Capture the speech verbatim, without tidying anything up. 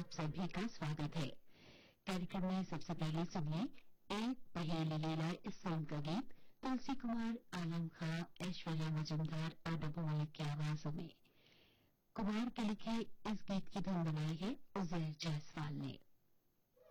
आप सभी का स्वागत है। कार्यक्रम में सबसे पहले सुनिए एक पहेली लीला इस फिल्म का गीत तुलसी कुमार, आलम खां, ऐश्वर्या मजुमदार और डब्बू मलिक की आवाजों में। कुमार के लिखे इस गीत की धुन बनाई है उजैर जायसवाल ने।